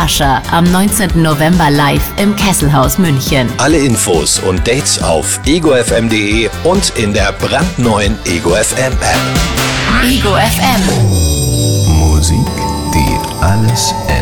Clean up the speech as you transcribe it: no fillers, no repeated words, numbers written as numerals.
Sascha am 19. November live im Kesselhaus München. Alle Infos und Dates auf egofm.de und in der brandneuen Ego FM App. Ego FM. Musik, die alles ändert.